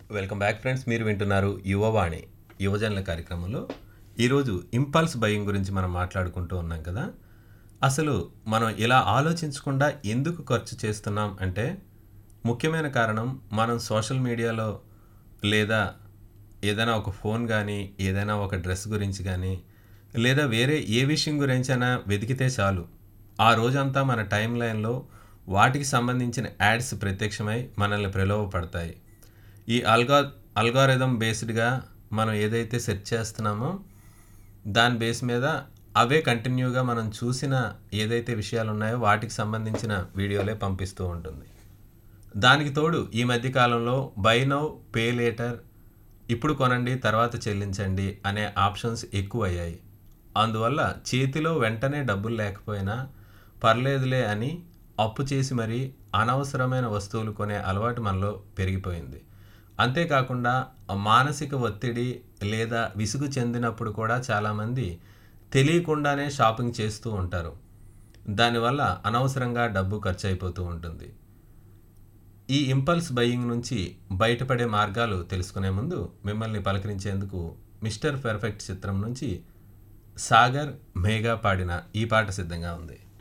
Welcome back friends. మీరు వింటున్నారు యువవాణి యువజనుల కార్యక్రమంలో. ఈరోజు ఇంపల్స్ బయింగ్ గురించి మనం మాట్లాడుకుంటూ ఉన్నాం కదా. అసలు మనం ఇలా ఆలోచించకుండా ఎందుకు ఖర్చు చేస్తున్నాం అంటే ముఖ్యమైన కారణం మనం సోషల్ మీడియాలో లేదా ఏదైనా ఒక ఫోన్ కానీ ఏదైనా ఒక డ్రెస్ గురించి కానీ లేదా వేరే ఏ విషయం గురించైనా వెతికితే చాలు ఆ రోజంతా మన టైం లైన్లో వాటికి సంబంధించిన యాడ్స్ ప్రత్యక్షమై మనల్ని ప్రలోభపడతాయి. ఈ అల్గారిథం బేస్డ్గా మనం ఏదైతే సెర్చ్ చేస్తున్నామో దాని బేస్ మీద అవే కంటిన్యూగా మనం చూసిన ఏదైతే విషయాలు ఉన్నాయో వాటికి సంబంధించిన వీడియోలే పంపిస్తూ ఉంటుంది. దానికి తోడు ఈ మధ్యకాలంలో బై నౌ పే లేటర్, ఇప్పుడు కొనండి తర్వాత చెల్లించండి అనే ఆప్షన్స్ ఎక్కువయ్యాయి. అందువల్ల చేతిలో వెంటనే డబ్బులు లేకపోయినా పర్లేదులే అని అప్పు చేసి మరీ అనవసరమైన వస్తువులు కొనే అలవాటు మనలో పెరిగిపోయింది. అంతేకాకుండా మానసిక ఒత్తిడి లేదా విసుగు చెందినప్పుడు కూడా చాలామంది తెలియకుండానే షాపింగ్ చేస్తూ ఉంటారు. దానివల్ల అనవసరంగా డబ్బు ఖర్చు అయిపోతూ ఉంటుంది. ఈ ఇంపల్స్ బయింగ్ నుంచి బయటపడే మార్గాలు తెలుసుకునే ముందు మిమ్మల్ని పలకరించేందుకు మిస్టర్ పర్ఫెక్ట్ చిత్రం నుంచి సాగర్ మేఘా పాడిన ఈ పాట సిద్ధంగా ఉంది.